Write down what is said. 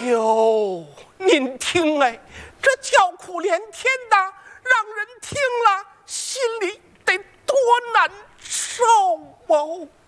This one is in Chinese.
哟，您听哎，这叫苦连天的，让人听了心里得多难受哦。